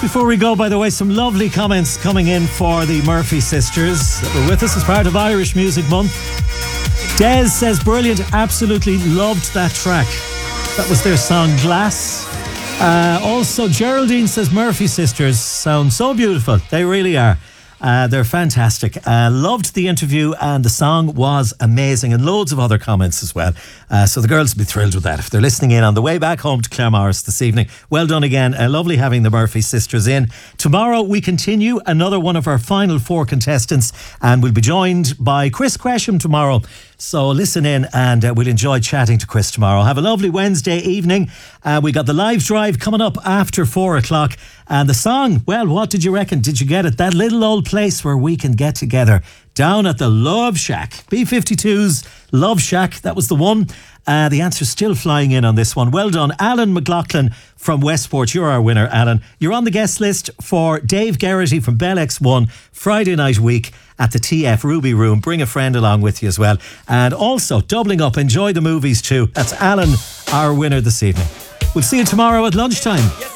before we go, by the way, some lovely comments coming in for the Murphy sisters that were with us as part of Irish Music Month. Des says, brilliant, absolutely loved that track. That was their song Glass. Also, Geraldine says, Murphy sisters sound so beautiful. They really are. They're fantastic. Loved the interview, and the song was amazing, and loads of other comments as well. So the girls will be thrilled with that if they're listening in on the way back home to Claremorris this evening. Well done again. Lovely having the Murphy sisters in. Tomorrow we continue another one of our final 4 contestants, and we'll be joined by Chris Gresham tomorrow. So listen in, and we'll enjoy chatting to Chris tomorrow. Have a lovely Wednesday evening. We got the live drive coming up after 4 o'clock. And the song, well, what did you reckon? Did you get it? That little old place where we can get together down at the Love Shack. B-52's Love Shack, that was the one. The answer's still flying in on this one. Well done. Alan McLaughlin from Westport. You're our winner, Alan. You're on the guest list for Dave Geraghty from Bell X1 Friday night week at the TF Ruby Room. Bring a friend along with you as well. And also, doubling up, enjoy the movies too. That's Alan, our winner this evening. We'll see you tomorrow at lunchtime.